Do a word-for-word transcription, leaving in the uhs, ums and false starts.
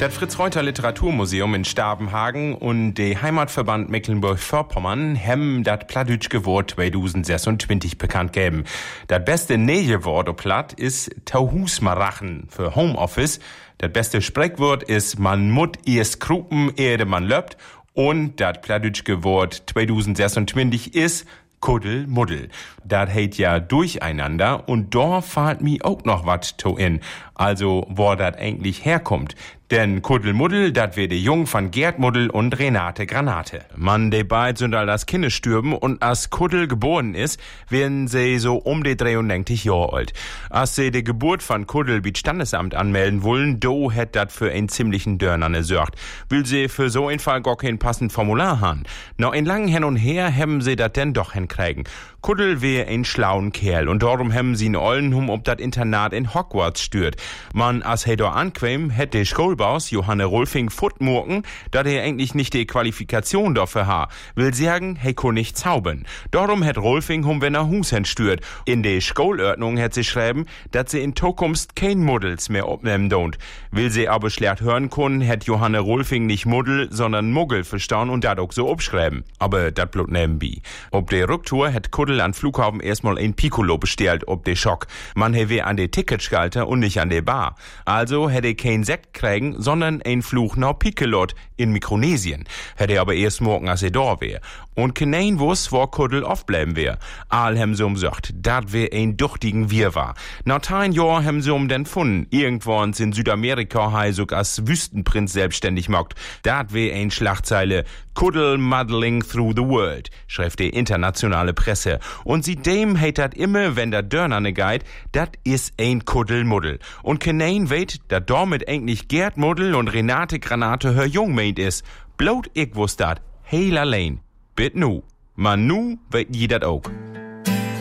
Das Fritz-Reuter-Literaturmuseum in Stabenhagen und der Heimatverband Mecklenburg-Vorpommern haben das Plattdütschke Wort zwanzig sechsundzwanzig bekannt gegeben. Das beste Nähewort o Platt ist Tauhusmarachen für Homeoffice. Das beste Sprechwort ist man mut erst krupen, ehe man löbt. Und das Plattdütschke Wort zwanzig sechsundzwanzig ist Kuddelmuddel. Das heißt ja durcheinander und da fällt mir auch noch was to in. Also, wo das eigentlich herkommt. Denn Kuddelmuddel, dat wär de Jung von Gerd Muddel und Renate Granate. Man, de beid sind all das Kindes stürben und as Kuddel geboren ist, werden sie so um die dreiundneunzig Jahre alt. As sie de Geburt von Kuddel wie Standesamt anmelden wollen, do hätt dat für einen ziemlichen Dörner gesorgt. Will sie für so einen Fall gar kein passend Formular haben. Noch in langen Hin und Her haben sie dat denn doch hinkriegen. Kuddel wär ein schlauen Kerl und darum haben sie in Ollen hum ob dat Internat in Hogwarts stört. Man, as he do anquem, hätt de Schulbaus Johanne Rolfing futmurken, da der eigentlich nicht die Qualifikation dafür ha. Will sagen, he ko nicht zaubern. Darum hätt Rolfing hum wenn er Hus stört. In de Schulordnung hätt sie schreiben, dat sie in Zukunft kein Muddels mehr opnehmen don't. Will sie aber schlecht hören können, hätt Johanne Rolfing nicht Muddel, sondern Muggel verstauen und dat auch so obschreiben. Aber dat blut nebenbei. Ob de Rücktour hätt Kuddel an Flughafen erstmal ein Piccolo bestellt, ob de Schock. Man he weh an de Ticketschalter und nicht an de Bar. Also hätte kein Sekt kriegen, sondern ein Fluch nach Pickelot in Mikronesien. Hätte aber erst morgen, als er da wär. Und kein wuss, wo Kuddel aufbleiben wär. All hem so sagt, dat wär ein duchtigen Wirrwarr. Nach ein Jahr hem so um den Funden. Irgendwo in Südamerika hei sogar als Wüstenprinz selbstständig mockt. Dat wär ein Schlagzeile. Kuddel muddling through the world, schreibt die internationale Presse. Und sie dem heit dat immer, wenn der Dörner ne geit, dat is ein Kuddelmuddel. Und kein weet, dat damit eigentlich Gerd Muddel und Renate Granate hör Jung meint is. Bloot ich wusst dat, heil allein. Bit nu. Man nu weet je dat ook.